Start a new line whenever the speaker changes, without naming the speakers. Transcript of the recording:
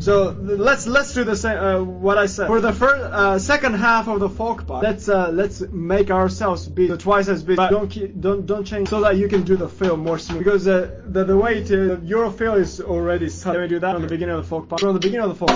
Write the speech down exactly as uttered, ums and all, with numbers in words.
So let's let's do the same. Uh, what I said for the first uh, second half of the folk part. Let's uh, let's make ourselves be twice as big. But don't keep, don't don't change so that you can do the fill more smooth. Because uh, the the way to your fill is already. Let me do that from the beginning of the folk part. From the beginning of the folk.